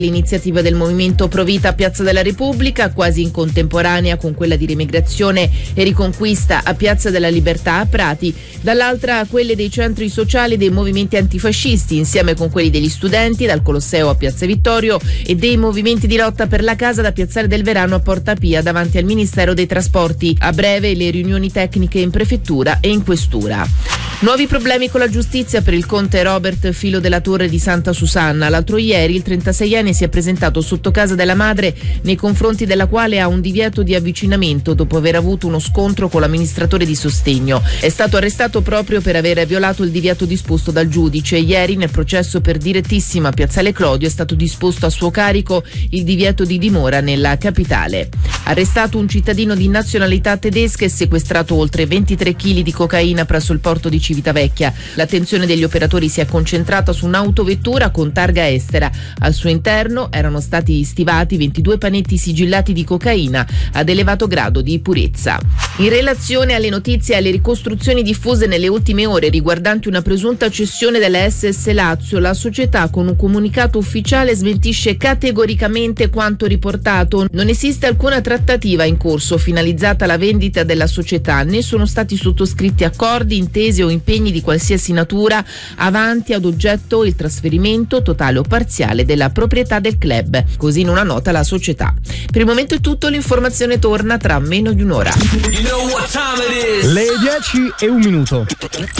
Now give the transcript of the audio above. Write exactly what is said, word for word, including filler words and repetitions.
L'iniziativa del movimento Provita a Piazza della Repubblica, quasi in contemporanea con quella di Remigrazione e Riconquista a Piazza della Libertà a Prati, dall'altra quelle dei centri sociali dei movimenti antifascisti, insieme con quelli degli studenti dal Colosseo a Piazza Vittorio e dei movimenti di lotta per la casa da Piazzale del Verano a Porta Pia davanti al Ministero dei Trasporti. A breve le riunioni tecniche in prefettura e in questura. Nuovi problemi con la giustizia per il conte Robert Filo della Torre di Santa Susanna. L'altro ieri il trentaseienne si è presentato sotto casa della madre, nei confronti della quale ha un divieto di avvicinamento dopo aver avuto uno scontro con l'amministratore di sostegno. È stato arrestato proprio per aver violato il divieto disposto dal giudice. Ieri nel processo per direttissima a Piazzale Clodio è stato disposto a suo carico il divieto di dimora nella capitale. Arrestato un cittadino di nazionalità tedesca e sequestrato oltre ventitré chili di cocaina presso il porto di Civitavecchia. L'attenzione degli operatori si è concentrata su un'autovettura con targa estera. Al suo interno erano stati stivati ventidue panetti sigillati di cocaina ad elevato grado di purezza. In relazione alle notizie e alle ricostruzioni diffuse nelle ultime ore riguardanti una presunta cessione della S S Lazio, la società con un comunicato ufficiale smentisce categoricamente quanto riportato. Non esiste alcuna trattativa in corso finalizzata alla vendita della società, né sono stati sottoscritti accordi, intese o impegni di qualsiasi natura avanti ad oggetto il trasferimento totale o parziale della proprietà del club. Così in una nota la società. Per il momento è tutto, l'informazione torna tra meno di un'ora. Le dieci e un minuto.